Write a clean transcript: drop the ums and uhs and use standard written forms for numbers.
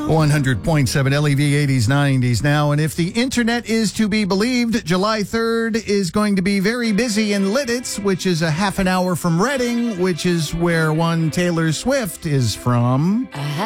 100.7 LEV 80s, 90s now. And if the internet is to be believed, July 3rd is going to be very busy in Lidditz, which is a half an hour from Reading, which is where one Taylor Swift is from.